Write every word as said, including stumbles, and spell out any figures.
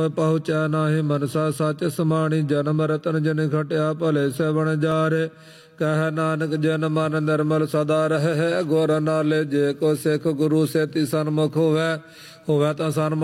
पहुँचै नाहि मनसा सच समाणी जन्म रतन जिन खटिया भले से बन जारे कह नानक जन मन निर्मल सदा रहे गुर नाले जे को सिख गुरु से ति सन्मुख होवै होवै तां सन्मुख